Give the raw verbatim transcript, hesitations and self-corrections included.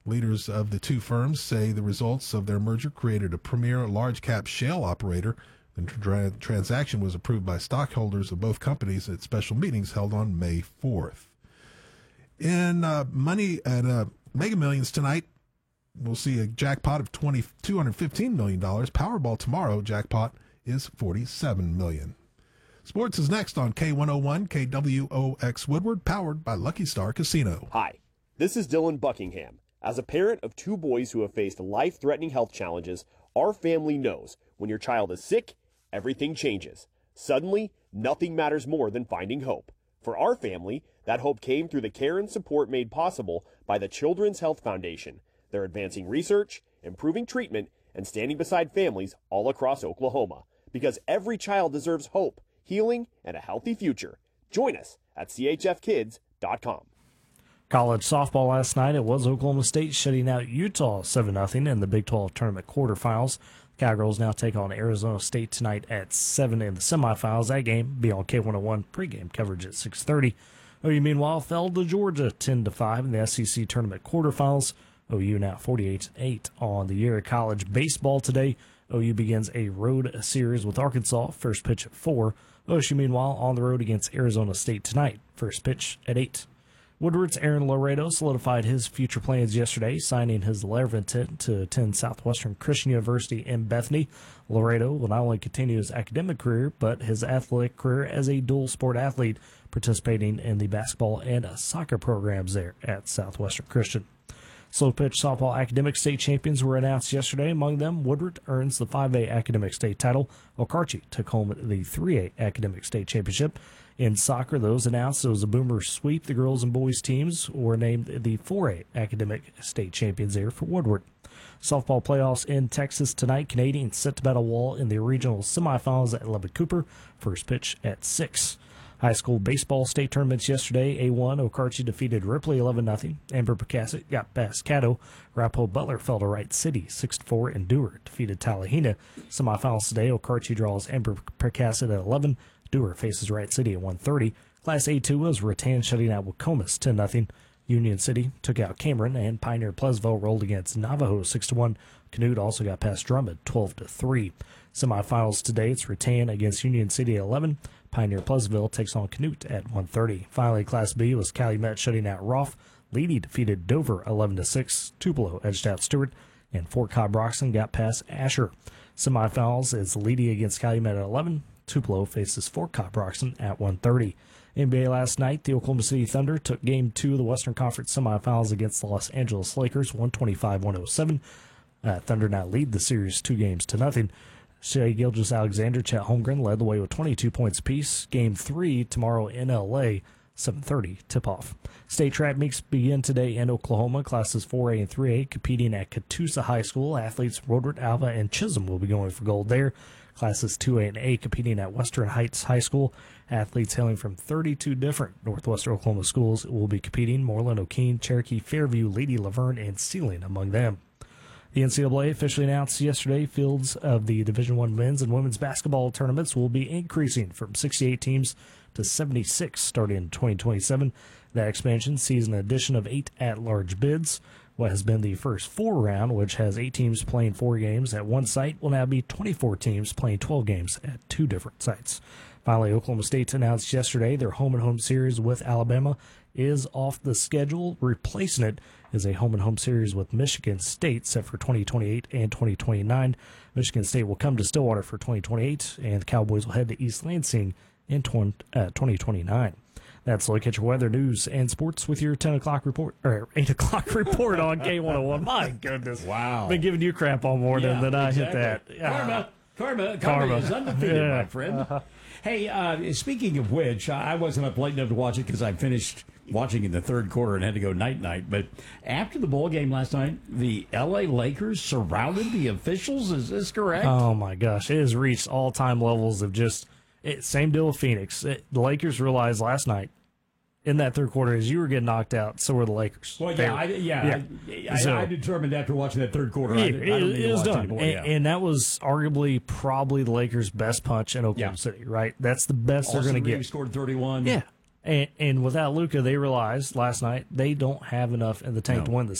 Leaders of the two firms say the results of their merger created a premier large-cap shale operator. The tra- transaction was approved by stockholders of both companies at special meetings held on May fourth. In uh, money at uh, Mega Millions tonight, we'll see a jackpot of two hundred fifteen million dollars. Powerball tomorrow, jackpot is forty-seven million dollars. Sports is next on K one oh one K W O X Woodward, powered by Lucky Star Casino. Hi, this is Dylan Buckingham. As a parent of two boys who have faced life-threatening health challenges, our family knows when your child is sick, everything changes. Suddenly, nothing matters more than finding hope. For our family, that hope came through the care and support made possible by the Children's Health Foundation. They're advancing research, improving treatment, and standing beside families all across Oklahoma. Because every child deserves hope, healing, and a healthy future. Join us at C H F kids dot com. College softball last night, it was Oklahoma State shutting out Utah seven nothing in the Big twelve tournament quarterfinals. Cowgirls now take on Arizona State tonight at seven in the semifinals. That game be on K one oh one pregame coverage at six thirty. O U, meanwhile, fell to Georgia ten to five in the S E C tournament quarterfinals. O U now forty-eight eight on the year. College baseball today, O U begins a road series with Arkansas. First pitch at four. O S U, meanwhile, on the road against Arizona State tonight. First pitch at eight. Woodward's Aaron Laredo solidified his future plans yesterday, signing his letter of intent to attend Southwestern Christian University in Bethany. Laredo will not only continue his academic career, but his athletic career as a dual-sport athlete, participating in the basketball and soccer programs there at Southwestern Christian. Slow pitch softball academic state champions were announced yesterday. Among them, Woodward earns the five A academic state title. Okarche took home the three A academic state championship. In soccer, those announced, it was a Boomer sweep. The girls and boys teams were named the four A academic state champions there for Woodward. Softball playoffs in Texas tonight. Canadians set to battle Wall in the regional semifinals at Lubbock Cooper. First pitch at six. High school baseball state tournaments yesterday. A one, Okarche defeated Ripley eleven nothing. Amber Picassett got past Caddo. Arapahoe Butler fell to Wright City six to four, and Dewar defeated Tallahena. Semifinals today, Okarche draws Amber Picassett at eleven. Dewar faces Wright City at one thirty. Class A two was Rattan shutting out Wacomas ten nothing. Union City took out Cameron, and Pioneer Pleasantville rolled against Navajo six to one. Canute also got past Drummond twelve to three. Semifinals today, it's Rattan against Union City at eleven. Pioneer Pleasantville takes on Canute at one thirty. Finally, Class B was Calumet shutting out Roth. Leedy defeated Dover eleven to six. Tupelo edged out Stewart, and Fort Cobb Roxton got past Asher. Semifinals is Leedy against Calumet at eleven. Tupelo faces Fort Cobb Roxton at one thirty. N B A last night, the Oklahoma City Thunder took Game two of the Western Conference semifinals against the Los Angeles Lakers, one twenty-five to one oh seven. Uh, Thunder now lead the series two games to nothing. Shai Gilgeous-Alexander, Chet Holmgren led the way with twenty-two points apiece. Game three tomorrow in L A, seven thirty tip-off. State track meets begin today in Oklahoma. Classes four A and three A competing at Catoosa High School. Athletes Woodward, Alva, and Chisholm will be going for gold there. Classes two A and A competing at Western Heights High School. Athletes hailing from thirty-two different Northwestern Oklahoma schools will be competing. Moreland, O'Keene, Cherokee, Fairview, Lady Laverne, and Sealing among them. The N C double A officially announced yesterday fields of the Division I men's and women's basketball tournaments will be increasing from sixty-eight teams to seventy-six starting in twenty twenty-seven. That expansion sees an addition of eight at-large bids. What has been the first four round, which has eight teams playing four games at one site, will now be twenty-four teams playing twelve games at two different sites. Finally, Oklahoma State announced yesterday their home-and-home series with Alabama is off the schedule. Replacing it is a home-and-home series with Michigan State set for twenty twenty-eight and twenty twenty-nine. Michigan State will come to Stillwater for twenty twenty-eight, and the Cowboys will head to East Lansing in twenty twenty-nine. That's a look at your weather, news, and sports with your ten o'clock report, or eight o'clock report on K one oh one. My goodness. Wow. I've been giving you crap all morning, yeah, then I exactly. hit that. Karma. Karma. Karma, Karma. is undefeated, Yeah. my friend. Uh-huh. Hey, uh, speaking of which, I wasn't up late enough to watch it because I finished watching in the third quarter and had to go night-night. But after the bowl game last night, the L A Lakers surrounded the officials. Is this correct? Oh, my gosh. It has reached all-time levels of just it, same deal with Phoenix. It, the Lakers realized last night in that third quarter, as you were getting knocked out, so were the Lakers. Well, yeah, I, yeah, yeah. I, So, I, I determined after watching that third quarter, yeah, I, I it, don't need it to was watch done. anymore. And, Yeah. and that was arguably probably the Lakers' best punch in Oklahoma Yeah. City, right? That's the best Austin they're going to Reeves get. scored thirty-one. Yeah. And, and without Luka, they realized last night they don't have enough in the tank No. to win this.